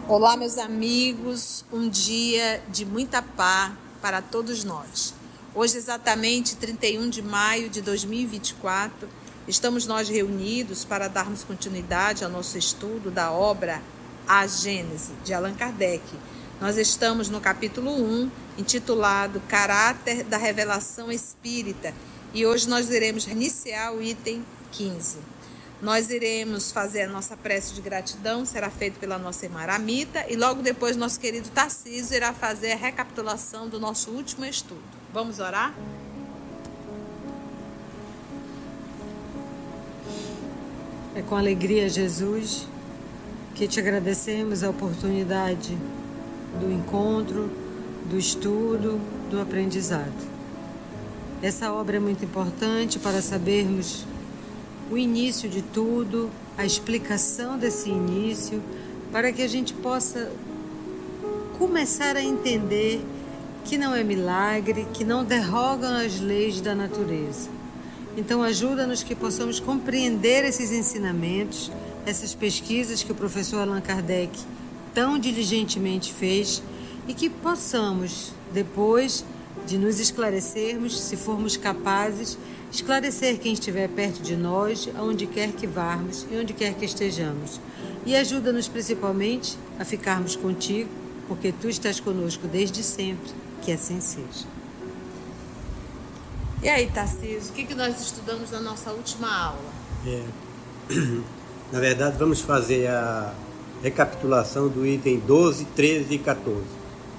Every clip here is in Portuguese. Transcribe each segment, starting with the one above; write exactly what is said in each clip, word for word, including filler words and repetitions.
Olá, meus amigos, um dia de muita paz para todos nós. Hoje, exatamente trinta e um de maio de dois mil e vinte e quatro, estamos nós reunidos para darmos continuidade ao nosso estudo da obra A Gênese, de Allan Kardec. Nós estamos no capítulo um, intitulado Caráter da Revelação Espírita, e hoje nós iremos iniciar o item quinze. Nós iremos fazer a nossa prece de gratidão, será feito pela nossa irmã Aramita, e logo depois nosso querido Tarcísio irá fazer a recapitulação do nosso último estudo. Vamos orar? É com alegria, Jesus, que te agradecemos a oportunidade do encontro, do estudo, do aprendizado. Essa obra é muito importante para sabermos o início de tudo, a explicação desse início, para que a gente possa começar a entender que não é milagre, que não derrogam as leis da natureza. Então ajuda-nos que possamos compreender esses ensinamentos, essas pesquisas que o professor Allan Kardec tão diligentemente fez, e que possamos, depois de nos esclarecermos, se formos capazes, esclarecer quem estiver perto de nós, aonde quer que varmos e onde quer que estejamos. E ajuda-nos principalmente a ficarmos contigo, porque tu estás conosco desde sempre, que assim seja. E aí, Tarcísio, o que, que nós estudamos na nossa última aula? É, na verdade, vamos fazer a recapitulação do item doze, treze e quatorze.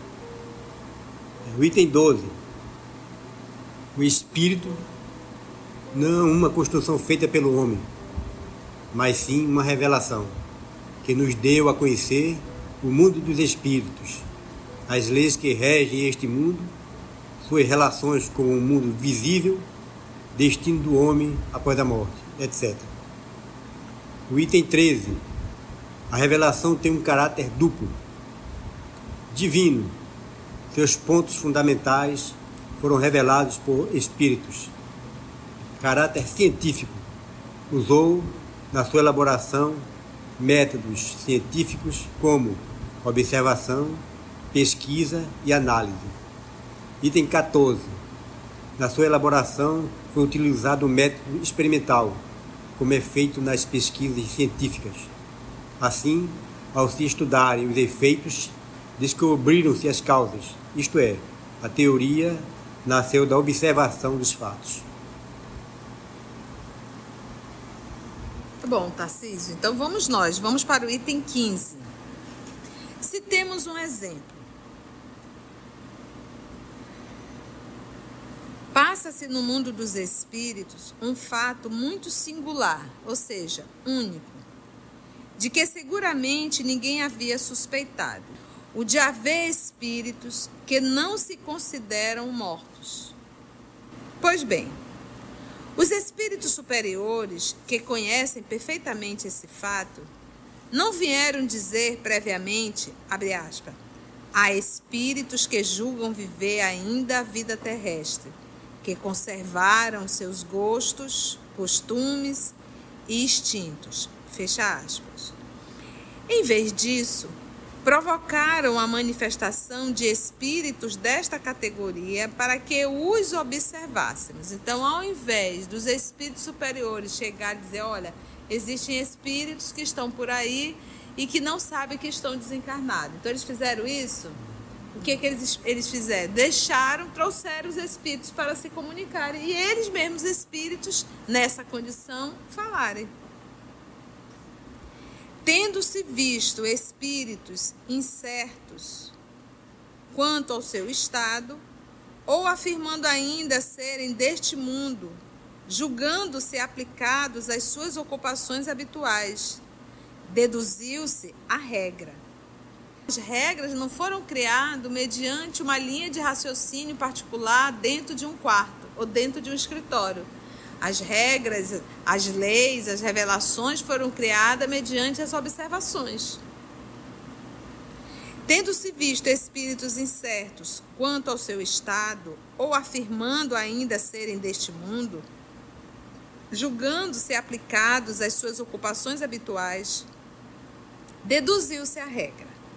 O item doze. O espírito não uma construção feita pelo homem, mas sim uma revelação que nos deu a conhecer o mundo dos espíritos, as leis que regem este mundo, suas relações com o mundo visível, destino do homem após a morte, etcétera. O item treze. A revelação tem um caráter duplo, divino. Seus pontos fundamentais foram revelados por espíritos. Caráter científico. Usou, na sua elaboração, métodos científicos como observação, pesquisa e análise. Item quatorze. Na sua elaboração, foi utilizado o método experimental, como é feito nas pesquisas científicas. Assim, ao se estudarem os efeitos, descobriram-se as causas, isto é, a teoria nasceu da observação dos fatos. Bom, Tarcísio, então vamos nós, vamos para o item quinze. Se temos um exemplo, passa-se no mundo dos espíritos um fato muito singular, ou seja, único, de que seguramente ninguém havia suspeitado, o de haver espíritos que não se consideram mortos. Pois bem, os espíritos superiores, que conhecem perfeitamente esse fato, não vieram dizer previamente, abre aspas, há espíritos que julgam viver ainda a vida terrestre, que conservaram seus gostos, costumes e instintos, fecha aspas. Em vez disso, provocaram a manifestação de espíritos desta categoria para que os observássemos. Então, ao invés dos espíritos superiores chegar e dizer, olha, existem espíritos que estão por aí e que não sabem que estão desencarnados. Então, eles fizeram isso? O que, que eles, eles fizeram? Deixaram, trouxeram os espíritos para se comunicarem. E eles mesmos, espíritos, nessa condição, falarem. Tendo-se visto espíritos incertos quanto ao seu estado, ou afirmando ainda serem deste mundo, julgando-se aplicados às suas ocupações habituais, deduziu-se a regra. As regras não foram criadas mediante uma linha de raciocínio particular dentro de um quarto ou dentro de um escritório. As regras, as leis, as revelações foram criadas mediante as observações. Tendo-se visto espíritos incertos quanto ao seu estado, ou afirmando ainda serem deste mundo, julgando-se aplicados às suas ocupações habituais, deduziu-se a regra.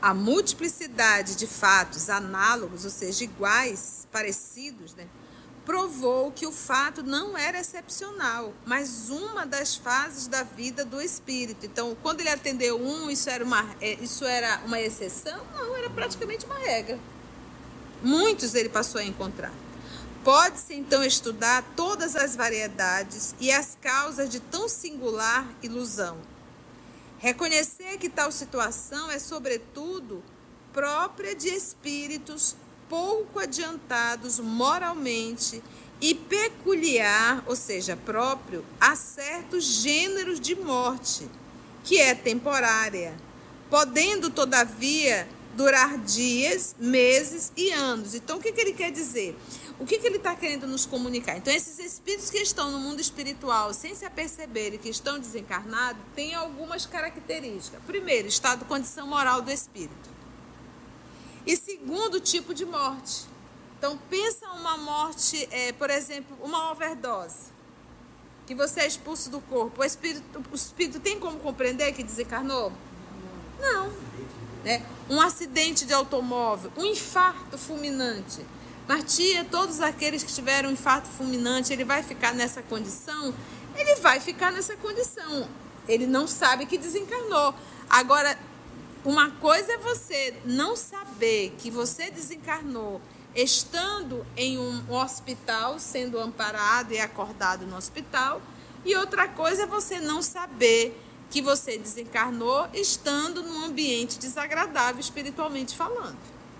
a multiplicidade de fatos análogos, ou seja, iguais, parecidos, né, provou que o fato não era excepcional, mas uma das fases da vida do espírito. Então, quando ele atendeu um, isso era uma, isso era uma exceção? Não, era praticamente uma regra. Muitos ele passou a encontrar. Pode-se, então, estudar todas as variedades e as causas de tão singular ilusão. Reconhecer que tal situação é, sobretudo, própria de espíritos pouco adiantados moralmente e peculiar, ou seja, próprio, a certos gêneros de morte, que é temporária, podendo, todavia, durar dias, meses e anos. Então, o que, que ele quer dizer? O que, que ele está querendo nos comunicar? Então, esses espíritos que estão no mundo espiritual, sem se aperceberem que estão desencarnados, têm algumas características. Primeiro, estado, condição moral do espírito. E segundo, tipo de morte. Então, pensa uma morte, é, por exemplo, uma overdose, que você é expulso do corpo. O espírito, o espírito tem como compreender que desencarnou? Não. Né? Um acidente de automóvel, um infarto fulminante. Mas, tia, todos aqueles que tiveram um infarto fulminante, ele vai ficar nessa condição? Ele vai ficar nessa condição. Ele não sabe que desencarnou. Agora, uma coisa é você não saber que você desencarnou estando em um hospital, sendo amparado e acordado no hospital. E outra coisa é você não saber que você desencarnou estando num ambiente desagradável, espiritualmente falando.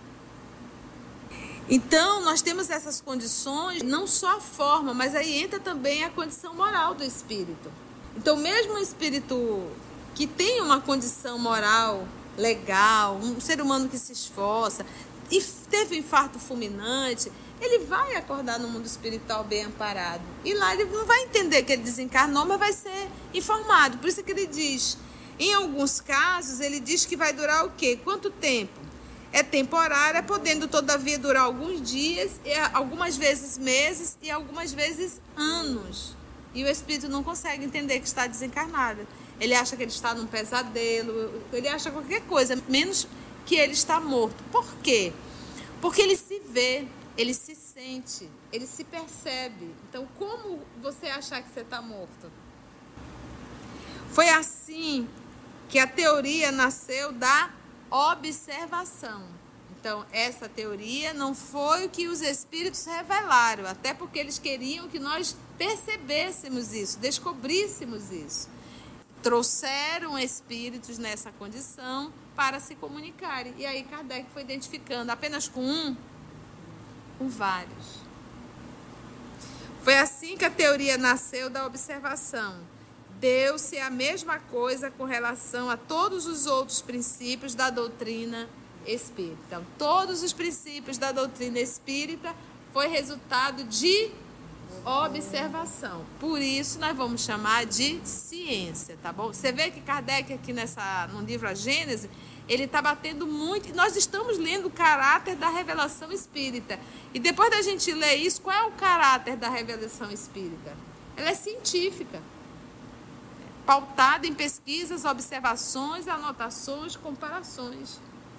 Então, nós temos essas condições, não só a forma, mas aí entra também a condição moral do espírito. Então, mesmo o espírito que tem uma condição moral legal, um ser humano que se esforça e teve um infarto fulminante, ele vai acordar no mundo espiritual bem amparado. E lá ele não vai entender que ele desencarnou, mas vai ser informado. Por isso que ele diz, em alguns casos, ele diz que vai durar o quê? Quanto tempo? É temporária, podendo todavia durar alguns dias, algumas vezes meses e algumas vezes anos. E o espírito não consegue entender que está desencarnado. Ele acha que ele está num pesadelo, ele acha qualquer coisa, menos que ele está morto. Por quê? Porque ele se vê, ele se sente, ele se percebe. Então, como você achar que você está morto? Foi assim que a teoria nasceu da observação. Então, essa teoria não foi o que os espíritos revelaram, até porque eles queriam que nós percebêssemos isso, descobríssemos isso. Trouxeram espíritos nessa condição para se comunicarem. E aí Kardec foi identificando apenas com um, com vários. Foi assim que a teoria nasceu da observação. Deu-se a mesma coisa com relação a todos os outros princípios da doutrina espírita. Então, todos os princípios da doutrina espírita foi resultado de observação. Por isso, nós vamos chamar de ciência, tá bom? Você vê que Kardec aqui nessa, no livro A Gênese, ele está batendo muito. Nós estamos lendo o caráter da revelação espírita. E depois da gente ler isso, qual é o caráter da revelação espírita? Ela é científica, pautada em pesquisas, observações, anotações, comparações.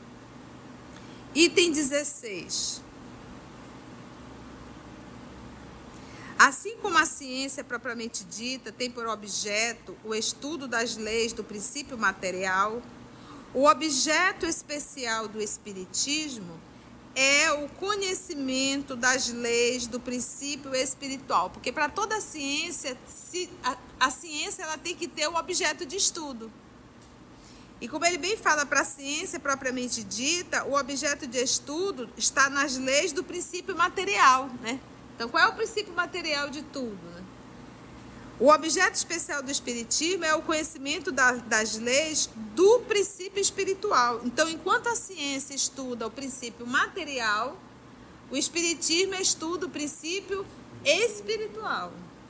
Item dezesseis. Assim como a ciência propriamente dita tem por objeto o estudo das leis do princípio material, o objeto especial do espiritismo é o conhecimento das leis do princípio espiritual. Porque para toda a ciência, a, a ciência ela tem que ter o objeto de estudo. E como ele bem fala, para a ciência propriamente dita, o objeto de estudo está nas leis do princípio material, né? Então, qual é o princípio material de tudo, né? O objeto especial do espiritismo é o conhecimento da, das leis do princípio espiritual. Então, enquanto a ciência estuda o princípio material, o espiritismo estuda o princípio espiritual.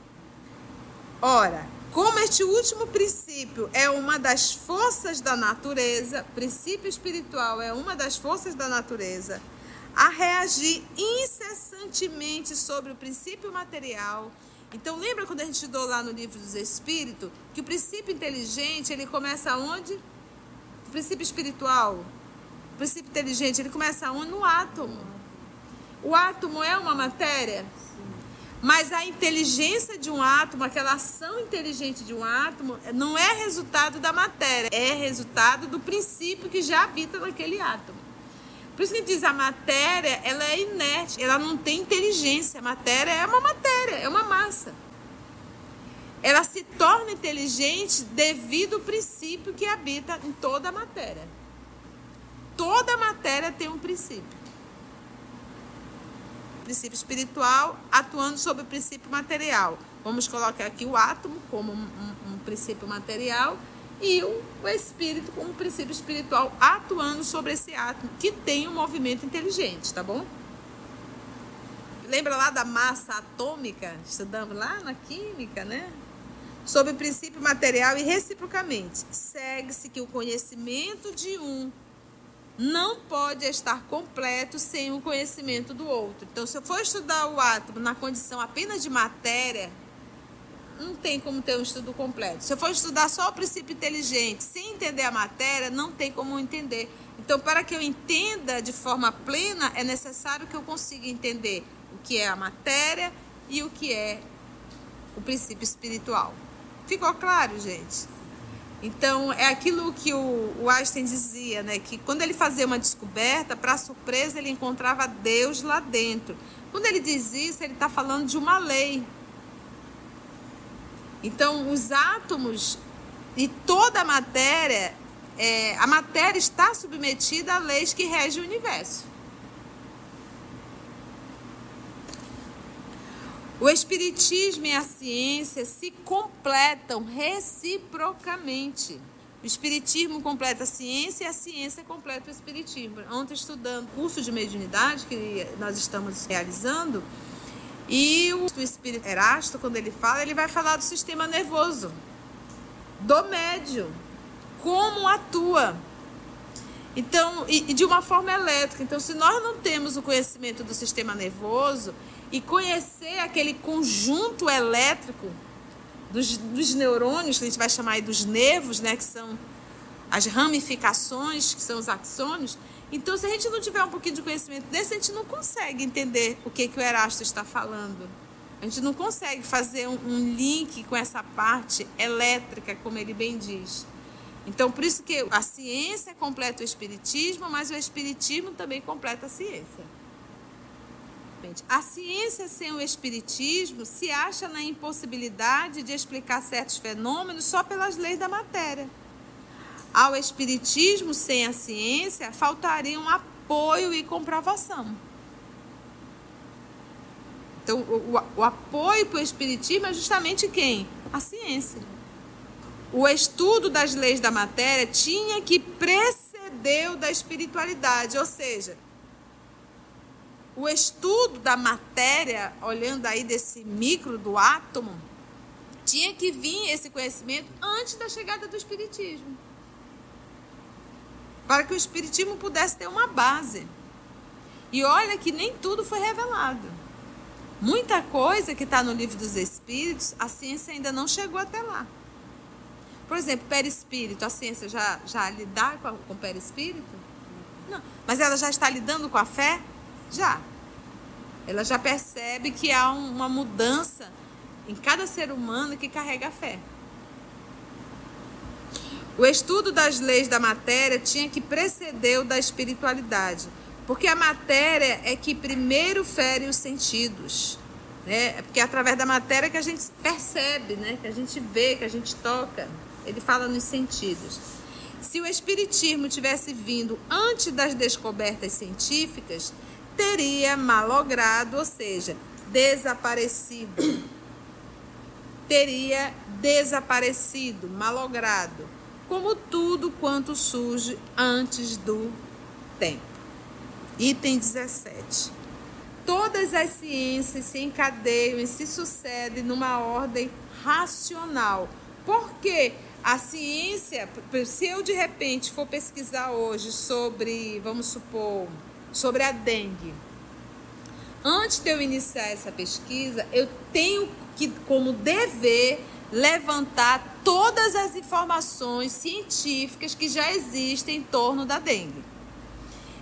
Ora, como este último princípio é uma das forças da natureza, princípio espiritual é uma das forças da natureza, a reagir incessantemente sobre o princípio material. Então, lembra quando a gente estudou lá no Livro dos Espíritos, que o princípio inteligente, ele começa onde? O princípio espiritual. O princípio inteligente, ele começa onde? No átomo. O átomo é uma matéria, mas a inteligência de um átomo, aquela ação inteligente de um átomo, não é resultado da matéria, é resultado do princípio que já habita naquele átomo. Por isso que diz, a matéria, ela é inerte, ela não tem inteligência. A matéria é uma matéria, é uma massa. Ela se torna inteligente devido ao princípio que habita em toda a matéria. Toda a matéria tem um princípio. Princípio espiritual atuando sobre o princípio material. Vamos colocar aqui o átomo como um, um, um princípio material e o, o espírito como um princípio espiritual atuando sobre esse átomo que tem um movimento inteligente, tá bom? Lembra lá da massa atômica? Estudamos lá na química, né? Sobre o princípio material e reciprocamente. Segue-se que o conhecimento de um não pode estar completo sem o conhecimento do outro. Então, se eu for estudar o átomo na condição apenas de matéria, não tem como ter um estudo completo. Se eu for estudar só o princípio inteligente, sem entender a matéria, não tem como entender. Então, para que eu entenda de forma plena, é necessário que eu consiga entender o que é a matéria e o que é o princípio espiritual. Ficou claro, gente? Então, é aquilo que o, o Einstein dizia, né? Que quando ele fazia uma descoberta, para surpresa, ele encontrava Deus lá dentro. Quando ele diz isso, ele está falando de uma lei. Então, os átomos e toda a matéria, é, a matéria está submetida a leis que regem o universo. O espiritismo e a ciência se completam reciprocamente. O espiritismo completa a ciência e a ciência completa o espiritismo. Ontem, estudando o curso de mediunidade que nós estamos realizando, e o espírito Erasto, quando ele fala, ele vai falar do sistema nervoso, do médium, como atua. Então, e, e de uma forma elétrica. Então, se nós não temos o conhecimento do sistema nervoso e conhecer aquele conjunto elétrico dos, dos neurônios, que a gente vai chamar aí dos nervos, né, que são as ramificações, que são os axônios, então, se a gente não tiver um pouquinho de conhecimento desse, a gente não consegue entender o que, que o Erasto está falando. A gente não consegue fazer um, um link com essa parte elétrica, como ele bem diz. Então, por isso que a ciência completa o espiritismo, mas o espiritismo também completa a ciência. A ciência sem o espiritismo se acha na impossibilidade de explicar certos fenômenos só pelas leis da matéria. Ao espiritismo sem a ciência, faltaria um apoio e comprovação. Então, o, o, o apoio para o espiritismo é justamente quem? A ciência. O estudo das leis da matéria tinha que preceder o da espiritualidade, ou seja, o estudo da matéria, olhando aí desse micro do átomo, tinha que vir esse conhecimento antes da chegada do espiritismo, para que o espiritismo pudesse ter uma base. E olha que nem tudo foi revelado. Muita coisa que está no Livro dos Espíritos, a ciência ainda não chegou até lá. Por exemplo, perispírito, a ciência já, já lidar com, com perispírito? Não. Mas ela já está lidando com a fé? Já. Ela já percebe que há um, uma mudança em cada ser humano que carrega a fé. O estudo das leis da matéria tinha que preceder o da espiritualidade, porque a matéria é que primeiro fere os sentidos, né? Porque é através da matéria que a gente percebe, né? Que a gente vê, que a gente toca. Ele fala nos sentidos. Se o espiritismo tivesse vindo antes das descobertas científicas, teria malogrado, ou seja, desaparecido. Teria desaparecido, malogrado, como tudo quanto surge antes do tempo. Item dezessete. Todas as ciências se encadeiam e se sucedem numa ordem racional. Por quê? A ciência, se eu de repente for pesquisar hoje sobre, vamos supor, sobre a dengue, antes de eu iniciar essa pesquisa, eu tenho que, como dever, levantar todas as informações científicas que já existem em torno da dengue.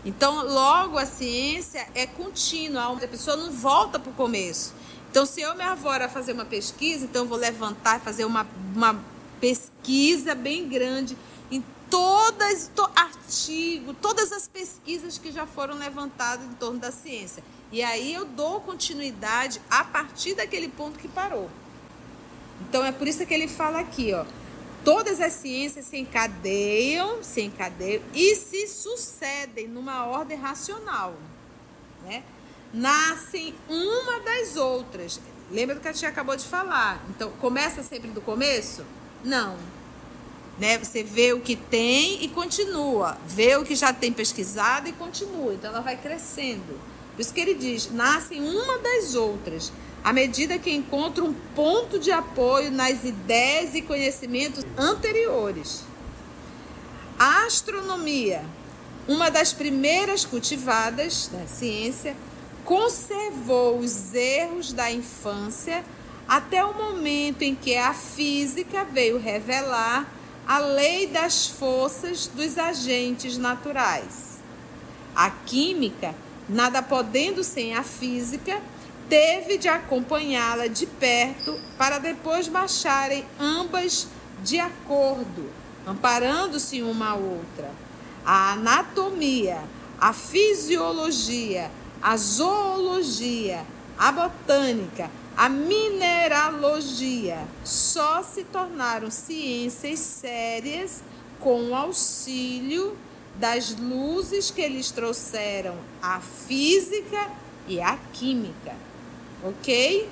Então, logo a ciência é contínua, a pessoa não volta para o começo. Então, se eu me avoro a fazer uma pesquisa, então eu vou levantar e fazer uma, uma pesquisa bem grande em todas, to, artigo, todas as pesquisas que já foram levantadas em torno da ciência. E aí eu dou continuidade a partir daquele ponto que parou. Então, é por isso que ele fala aqui, ó. Todas as ciências se encadeiam, se encadeiam e se sucedem numa ordem racional, né? Nascem uma das outras. Lembra do que a tia acabou de falar? Então, começa sempre do começo? Não. Né? Você vê o que tem e continua. Vê o que já tem pesquisado e continua. Então, ela vai crescendo. Por isso que ele diz, nascem uma das outras, à medida que encontra um ponto de apoio nas ideias e conhecimentos anteriores. A astronomia, uma das primeiras cultivadas da ciência, conservou os erros da infância até o momento em que a física veio revelar a lei das forças dos agentes naturais. A química, nada podendo sem a física, teve de acompanhá-la de perto para depois marcharem ambas de acordo, amparando-se uma à outra. A anatomia, a fisiologia, a zoologia, a botânica, a mineralogia só se tornaram ciências sérias com o auxílio das luzes que lhes trouxeram a física e a química. Ok?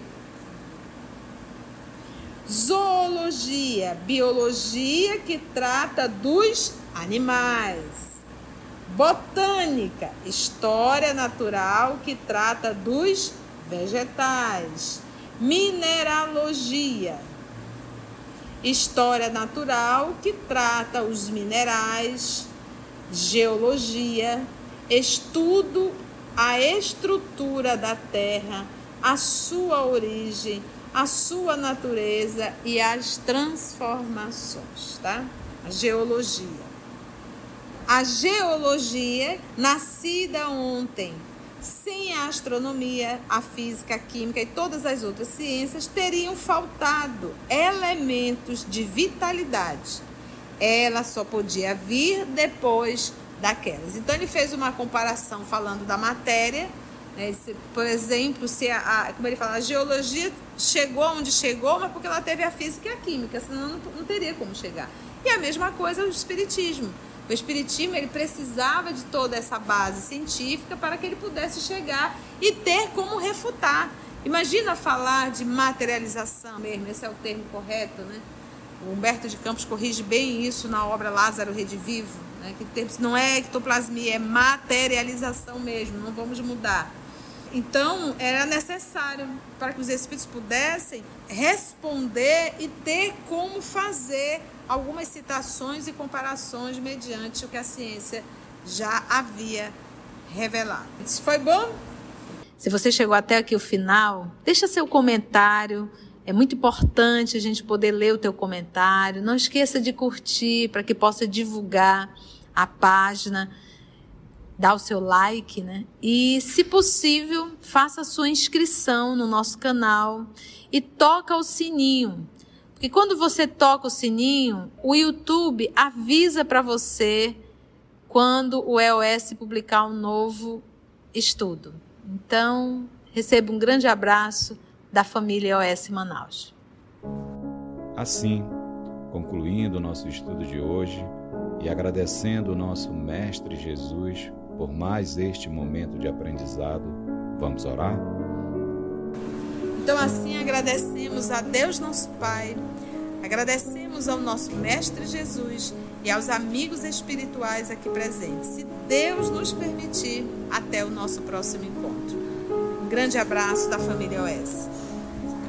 Zoologia, biologia que trata dos animais. Botânica, história natural que trata dos vegetais. Mineralogia, história natural que trata os minerais. Geologia, estudo a estrutura da Terra, a sua origem, a sua natureza e as transformações, tá? A geologia. A geologia, nascida ontem, sem a astronomia, a física, a química e todas as outras ciências, teriam faltado elementos de vitalidade. Ela só podia vir depois daquelas. Então, ele fez uma comparação falando da matéria, né? Se, por exemplo, se a, a, como ele fala, a geologia chegou onde chegou, mas porque ela teve a física e a química, senão não, não teria como chegar. E a mesma coisa o espiritismo. O espiritismo, ele precisava de toda essa base científica para que ele pudesse chegar e ter como refutar. Imagina falar de materialização mesmo, esse é o termo correto, né? O Humberto de Campos corrige bem isso na obra Lázaro Redivivo, né? Que não é ectoplasmia, é materialização mesmo, não vamos mudar. Então, era necessário para que os espíritos pudessem responder e ter como fazer algumas citações e comparações mediante o que a ciência já havia revelado. Isso foi bom? Se você chegou até aqui o final, deixa seu comentário. É muito importante a gente poder ler o teu comentário. Não esqueça de curtir para que possa divulgar a página. Dá o seu like, né? E, se possível, faça a sua inscrição no nosso canal e toca o sininho. Porque quando você toca o sininho, o YouTube avisa para você quando o E O S publicar um novo estudo. Então, receba um grande abraço da família E O S Manaus. Assim, concluindo o nosso estudo de hoje e agradecendo o nosso Mestre Jesus por mais este momento de aprendizado, vamos orar? Então, assim, agradecemos a Deus nosso Pai, agradecemos ao nosso Mestre Jesus e aos amigos espirituais aqui presentes. Se Deus nos permitir, até o nosso próximo encontro. Um grande abraço da família E O S.